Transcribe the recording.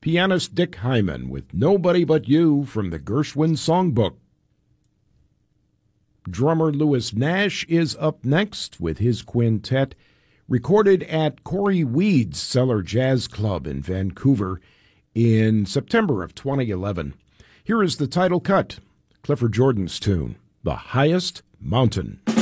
Pianist Dick Hyman with Nobody But You from the Gershwin Songbook. Drummer Louis Nash is up next with his quintet, recorded at Corey Weed's Cellar Jazz Club in Vancouver in September of 2011. Here is the title cut, Clifford Jordan's tune, The Highest Mountain.